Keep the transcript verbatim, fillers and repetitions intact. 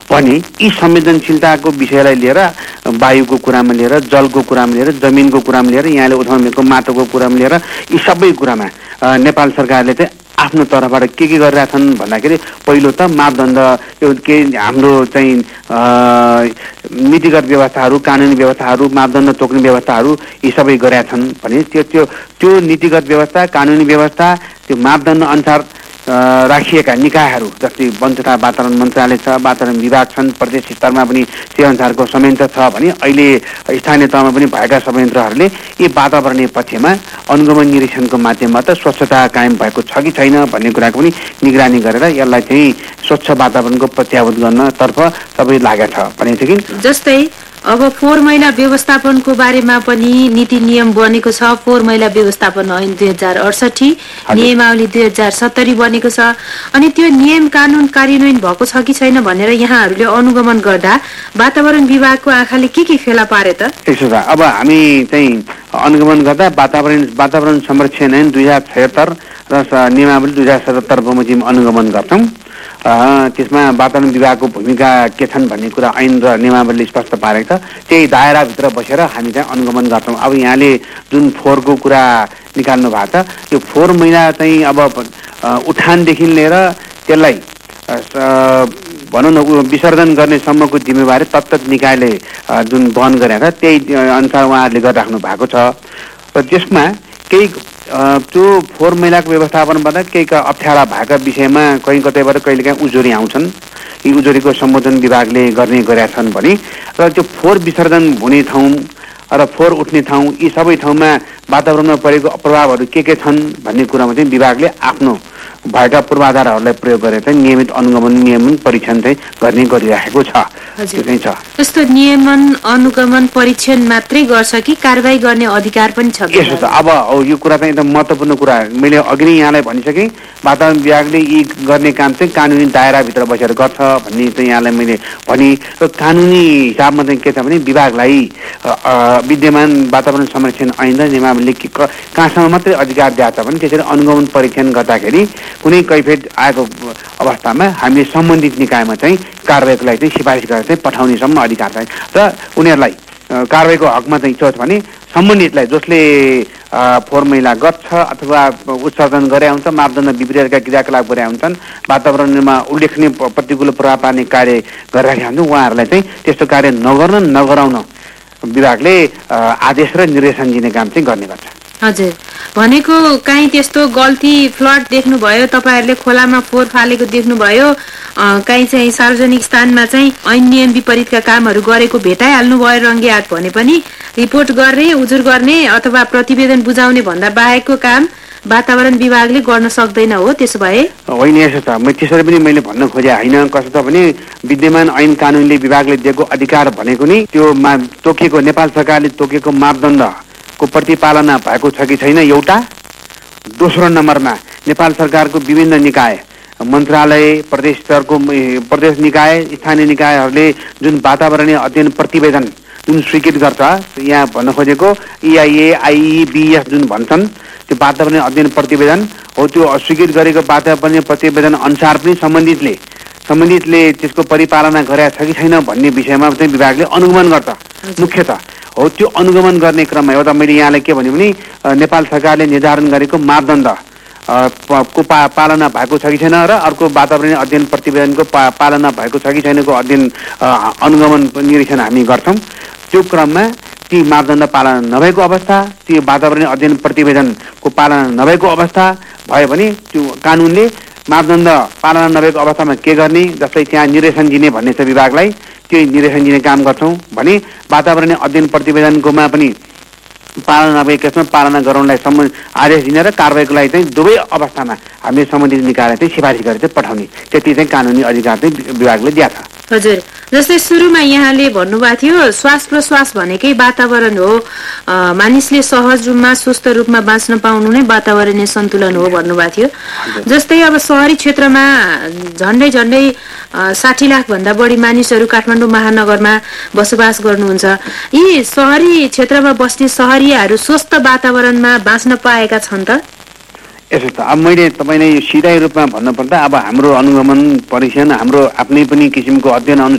भने यी संवेदनशीलताको विषयलाई लिएर वायुको कुरामा लिएर जलको कुरामा लिएर जमिनको कुरामा लिएर यहाँले उठाउनुभएको माटोको कुरामा लिएर यी सबै कुरामा नेपाल सरकारले चाहिँ आफ्नो तर्फबाट के के गरिरहेछन् भन्दाखेरि पहिलो त मापदण्ड यो के हाम्रो चाहिँ नीतिगत व्यवस्थाहरू कानुनी व्यवस्थाहरू मापदण्ड तोक्ने व्यवस्थाहरू यी सबै गरेका छन् भने त्यो त्यो त्यो नीतिगत व्यवस्था कानुनी व्यवस्था त्यो मापदण्ड अनुसार राखिएका निकायहरू जस्तै वन तथा वातावरण मन्त्रालय छ वातावरण विभाग छन् प्रदेश स्तरमा पनि त्यो अनुसारको संयन्त्र छ भने अहिले स्थानीय तहमा पनि भएका संयन्त्रहरूले यी वातावरणीय पक्षमा अनुगमन निरीक्षणको माध्यमबाट स्वच्छता कायम भएको छ कि छैन भन्ने कुराको पनि निगरानी गरेर यसलाई चाहिँ स्वच्छ वातावरणको प्रत्याभूत गर्नतर्फ सबै लागेको छ भनेको थियो कि जस्तै अब फोहोर मैला व्यवस्थापनको बारेमा पनि नीति नियम बनेको छ। फोहोर मैला व्यवस्थापन ऐन दुई हजार अडसठी नियमावली दुई हजार सत्तरी बनेको छ। अनि त्यो नियम कानून कार्यान्वयन भएको छ कि छैन भनेर यहाँहरूले अनुगमन गर्दा वातावरण विभागको आँखाले के के फेला पारे त? यसो छ, अब हामी चाहिँ अनुगमन गर्दा वातावरण वातावरण संरक्षण ऐन दुई हजार छयत्तर र नियमावली दुई हजार सतहत्तर बमोजिम अनुगमन गर्छौँ। त्यसमा वातावरण विभागको भूमिका के छन् भन्ने कुरा ऐन र नियमावलीले स्पष्ट पारेको छ। त्यही दायराभित्र बसेर हामी चाहिँ अनुगमन गर्छौँ। अब यहाँले जुन फोहोरको कुरा निकाल्नु भएको छ, यो फोहोर मैला चाहिँ अब उठानदेखि लिएर त्यसलाई भनौँ न विसर्जन गर्ने सम्मको जिम्मेवारी तत्त निकायले जुन वहन गरेको छ त्यही अनुसार उहाँहरूले गरिराख्नु भएको छ। र त्यसमा केही त्यो फोहोर मैलाको व्यवस्थापनबाट केही अप्ठ्यारा भएका विषयमा कहीँ कतैबाट कहिलेकाहीँ उजुरी आउँछन्। यी उजुरीको सम्बोधन विभागले गर्ने गरेका छन् भने र त्यो फोहोर विसर्जन हुने ठाउँ र फोहोर उठ्ने ठाउँ यी सबै ठाउँमा वातावरणमा परेको प्रभावहरू के के छन् भन्ने कुरामा चाहिँ विभागले आफ्नो भएका पूर्वाधारहरूलाई प्रयोग गरेर चाहिँ नियमित अनुगमन नियमन परीक्षण चाहिँ गर्ने गरिरहेको छ। त्यो चाहिँ छ। यस्तो नियमन अनुगमन परीक्षण मात्रै गर्छ कि कारबाही गर्ने अधिकार पनि छ? यसो छ, अब यो कुरा चाहिँ एकदम महत्त्वपूर्ण कुरा मैले अघि नै यहाँलाई भनिसकेँ। वातावरण विभागले यी गर्ने काम चाहिँ कानुनी दायराभित्र बसेर गर्छ भन्ने चाहिँ यहाँलाई मैले भने। र कानुनी हिसाबमा चाहिँ के छ भने विभागलाई विद्यमान वातावरण संरक्षण ऐन र नियमावलीले कहाँसम्म मात्रै अधिकार दिएको छ भने त्यसरी अनुगमन परीक्षण गर्दाखेरि कुनै कैफियत आएको अवस्थामा हामीले सम्बन्धित निकायमा चाहिँ कारबाहीको लागि चाहिँ सिफारिस गरेर चाहिँ पठाउनेसम्म अधिकार छ। र उनीहरूलाई कारबाहीको हकमा चाहिँ के छ भने सम्बन्धितलाई जसले फोहोर मैला गर्छ अथवा उत्सर्जन गरे हुन्छ मापदण्ड विपरीतका क्रियाकलाप गरे हुन्छन् वातावरणमा उल्लेखनीय प्रतिकूल प्रभाव पार्ने कार्य गरिरहेका हुन्छन् उहाँहरूलाई चाहिँ त्यस्तो कार्य नगर्न नगराउन विभागले आदेश र निर्देशन दिने काम चाहिँ गर्ने गर्छ। हजुर, भनेको काहीँ त्यस्तो गल्ती फ्लड देख्नुभयो, तपाईँहरूले खोलामा फोहोर फालेको देख्नुभयो, काहीँ चाहिँ सार्वजनिक स्थानमा चाहिँ ऐन नियम विपरीतका कामहरू गरेको भेटाइहाल्नु भयो रङ्गे हात भने पनि रिपोर्ट गर्ने उजुर गर्ने अथवा प्रतिवेदन बुझाउने भन्दा बाहेकको काम वातावरण विभागले गर्न सक्दैन हो? त्यसो भए होइन, यसो छ, म त्यसरी पनि मैले भन्न खोजे होइन। कस्तो छ भने विद्यमान ऐन कानुनले विभागले दिएको अधिकार भनेको नि त्यो तोकिएको नेपाल सरकारले तोकेको मापदण्ड को प्रतिपालना भएको छ कि छैन एउटा। दोस्रो नम्बरमा नेपाल सरकारको विभिन्न निकाय मन्त्रालय प्रदेश स्तरको प्रदेश निकाय स्थानीय निकायहरूले जुन वातावरणीय अध्ययन प्रतिवेदन जुन स्वीकृत गर्छ, यहाँ भन्न खोजेको इआइए आइइबिएस जुन भन्छन् त्यो वातावरणीय अध्ययन प्रतिवेदन हो, त्यो अस्वीकृत गरेको वातावरणीय प्रतिवेदन अनुसार पनि सम्बन्धितले सम्बन्धितले त्यसको परिपालना गरेका छ कि छैन भन्ने विषयमा चाहिँ विभागले अनुगमन गर्छ मुख्यतः हो। त्यो अनुगमन गर्ने क्रममा एउटा मैले यहाँलाई के भन्यो भने नेपाल सरकारले निर्धारण गरेको मापदण्ड को पा पालना भएको छ कि छैन र अर्को वातावरणीय अध्ययन प्रतिवेदनको पा पालना भएको छ कि छैनको अध्ययन अनुगमन निरीक्षण हामी गर्छौँ। त्यो क्रममा ती मापदण्ड पालना नभएको अवस्था, ती वातावरणीय अध्ययन प्रतिवेदनको पालना नभएको अवस्था भयो भने त्यो कानुनले मापदण्ड पालना नभएको अवस्थामा के गर्ने, जस्तै त्यहाँ निर्देशन दिने भन्ने छ विभागलाई, त्यो निर्देशन दिने काम गर्छौँ भने वातावरणीय अध्ययन प्रतिवेदनकोमा पनि पालना नभएको केसमा पालना गराउनलाई सम्बन्ध आदेश दिने र कारबाहीको लागि चाहिँ दुवै अवस्थामा हामीले सम्बन्धित निकायलाई चाहिँ सिफारिस गरेर चाहिँ पठाउने त्यति चाहिँ कानुनी अधिकार चाहिँ विभागले दिएको छ। हजुर, जस्तै सुरुमा यहाँले भन्नुभएको थियो श्वास प्रश्वास भनेकै वातावरण हो, मानिसले सहज रूपमा स्वस्थ रूपमा बाँच्न पाउनु नै वातावरणीय सन्तुलन हो भन्नुभएको थियो। जस्तै अब शहरी क्षेत्रमा झन्डै झन्डै साठी लाख भन्दा बढी मानिसहरू काठमाडौँ महानगरमा बसोबास गर्नुहुन्छ। यी शहरी क्षेत्रमा बस्ने सहरियाहरू स्वस्थ वातावरणमा बाँच्न पाएका छन् त? यसो त, अब मैले तपाईँलाई सिधै रूपमा भन्नुपर्दा अब हाम्रो अनुगमन परीक्षण हाम्रो आफ्नै पनि किसिमको अध्ययन